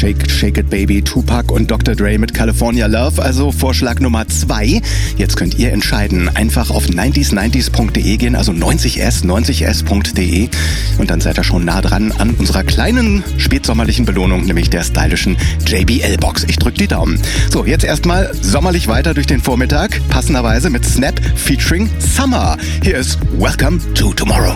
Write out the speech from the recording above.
Shake, Shake It Baby, Tupac und Dr. Dre mit California Love, also Vorschlag Nummer 2. Jetzt könnt ihr entscheiden. Einfach auf 90s90s.de gehen, also 90s90s.de und dann seid ihr schon nah dran an unserer kleinen spätsommerlichen Belohnung, nämlich der stylischen JBL-Box. Ich drück die Daumen. So, jetzt erstmal sommerlich weiter durch den Vormittag, passenderweise mit Snap featuring Summer. Hier ist Welcome to Tomorrow.